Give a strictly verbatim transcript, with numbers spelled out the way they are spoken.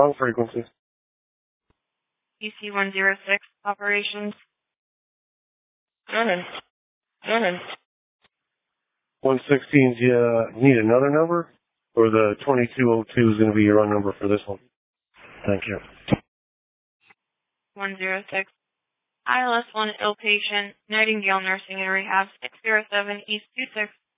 wrong frequency. E C one zero six, operations. Go ahead. Go ahead. one sixteen, do you need another number? Or the twenty-two oh two is going to be your own number for this one? Thank you. one zero six. I L S one ill patient, Nightingale Nursing and Rehab, six zero seven East two six